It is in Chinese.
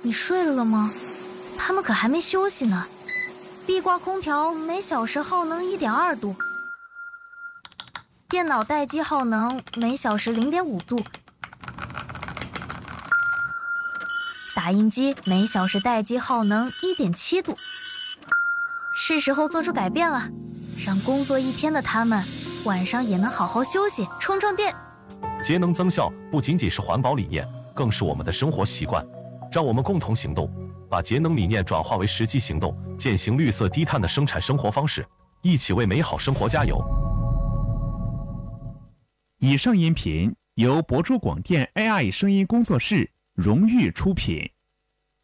你睡了吗？他们可还没休息呢。壁挂空调每小时耗能1.2度，电脑待机耗能每小时0.5度，打印机每小时待机耗能1.7度。是时候做出改变了，让工作一天的他们晚上也能好好休息，充充电。 节能增效不仅仅是环保理念，更是我们的生活习惯。让我们共同行动，把节能理念转化为实际行动，践行绿色低碳的生产生活方式，一起为美好生活加油。 以上音频由博珠广电 AI 声音工作室荣誉出品。